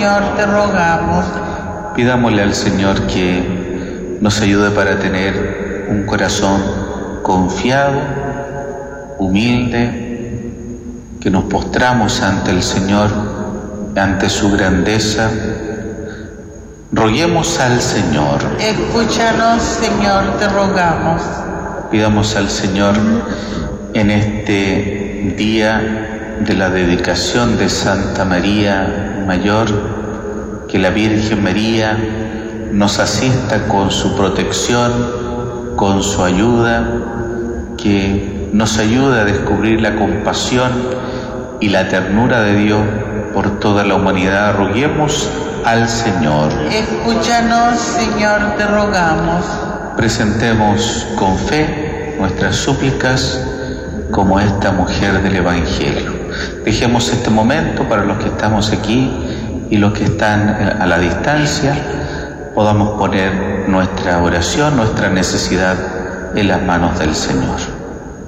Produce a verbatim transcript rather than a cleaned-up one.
Señor, te rogamos. Pidámosle al Señor que nos ayude para tener un corazón confiado, humilde, que nos postramos ante el Señor, ante su grandeza. Roguemos al Señor. Escúchanos, Señor, te rogamos. Pidamos al Señor en este día de la dedicación de Santa María Mayor, que la Virgen María nos asista con su protección, con su ayuda, que nos ayude a descubrir la compasión y la ternura de Dios por toda la humanidad. Roguemos al Señor. Escúchanos, Señor, te rogamos. Presentemos con fe nuestras súplicas como esta mujer del Evangelio. Dejemos este momento para los que estamos aquí y los que están a la distancia, podamos poner nuestra oración, nuestra necesidad en las manos del Señor.